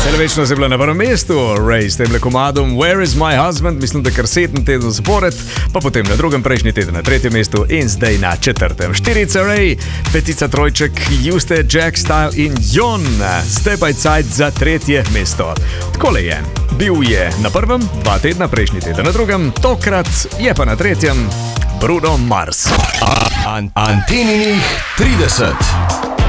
Večno je bila na prvem mestu, Ray s tem komadom Where is my husband, mislim, da kar 7 tednov zapored, pa potem na drugem, prejšnji teden na 3. mestu in zdaj na 4. 4. Ray, 5. trojček Juste, Jack, Style in Jon, zdaj pa je cajt za 3. mesto. Takole je, bil je na prvem, 2 tedna, prejšnji teden na drugem, tokrat je pa na 3. Bruno Mars. Anteninih 30.